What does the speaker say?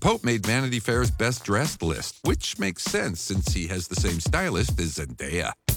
Pope made Vanity Fair's Best Dressed list, which makes sense since he has the same stylist as Zendaya.